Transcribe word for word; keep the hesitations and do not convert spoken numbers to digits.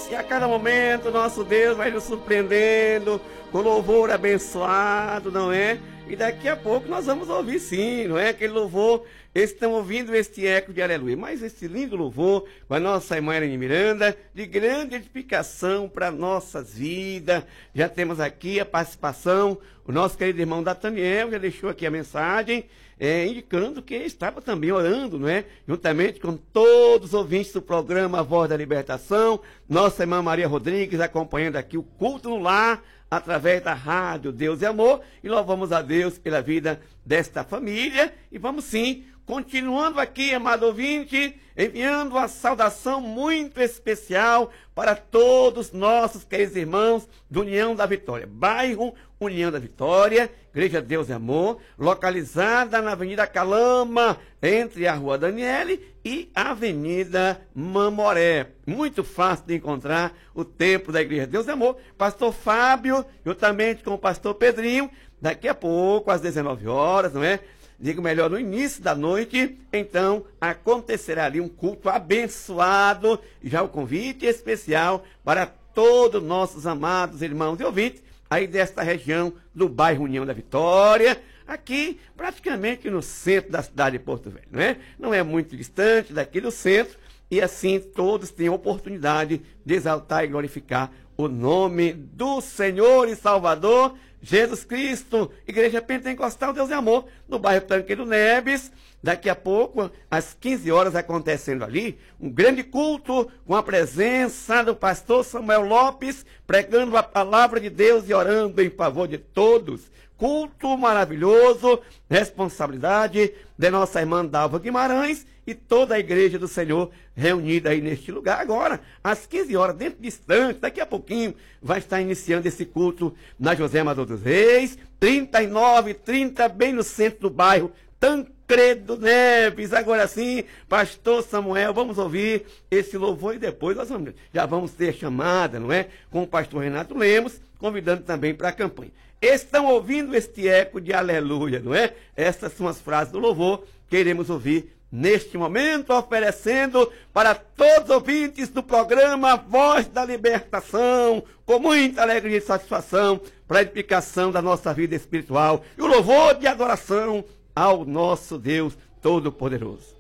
E a cada momento nosso Deus vai nos surpreendendo com louvor abençoado, não é? E daqui a pouco nós vamos ouvir sim, não é? Aquele louvor, eles estão ouvindo este eco de aleluia. Mas esse lindo louvor com a nossa irmã Elaine Miranda, de grande edificação para nossas vidas. Já temos aqui a participação, o nosso querido irmão Nathaniel já deixou aqui a mensagem, é, indicando que estava também orando, não é? Juntamente com todos os ouvintes do programa A Voz da Libertação, nossa irmã Maria Rodrigues acompanhando aqui o culto no lar, através da rádio Deus e Amor, e louvamos a Deus pela vida desta família, e vamos sim, continuando aqui, amado ouvinte, enviando uma saudação muito especial para todos nossos queridos irmãos do União da Vitória, bairro União da Vitória, Igreja Deus e Amor, localizada na Avenida Calama, entre a Rua Daniele e a Avenida Mamoré. Muito fácil de encontrar o templo da Igreja Deus e Amor. Pastor Fábio, juntamente com o pastor Pedrinho, daqui a pouco, às dezenove horas, não é? Digo melhor, no início da noite, então acontecerá ali um culto abençoado, já o convite especial para todos nossos amados irmãos e ouvintes, aí desta região do bairro União da Vitória, aqui praticamente no centro da cidade de Porto Velho, não é? Não é muito distante daqui do centro, e assim todos têm a oportunidade de exaltar e glorificar o nome do Senhor e Salvador, Jesus Cristo. Igreja Pentecostal Deus e Amor, no bairro Tanqueiro Neves. Daqui a pouco, às quinze horas, acontecendo ali, um grande culto com a presença do pastor Samuel Lopes, pregando a palavra de Deus e orando em favor de todos. Culto maravilhoso, responsabilidade de nossa irmã Dalva Guimarães e toda a igreja do Senhor reunida aí neste lugar. Agora, às quinze horas, dentro distante, daqui a pouquinho, vai estar iniciando esse culto na José Amador dos Reis, trinta e nove trinta, bem no centro do bairro Tancredo Neves. Agora sim, pastor Samuel, vamos ouvir esse louvor e depois nós vamos, já vamos ter chamada, não é? Com o pastor Renato Lemos, convidando também para a campanha. Estão ouvindo este eco de aleluia, não é? Essas são as frases do louvor que iremos ouvir neste momento, oferecendo para todos os ouvintes do programa Voz da Libertação, com muita alegria e satisfação, para a edificação da nossa vida espiritual e o louvor de adoração ao nosso Deus Todo-Poderoso.